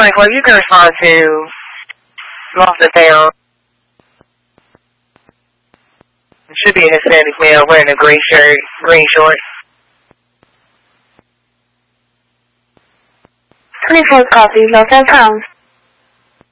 24, you can respond to Lost and Found. It should be a Hispanic male wearing a gray shirt, green shorts. 24 copies, Lost and Found.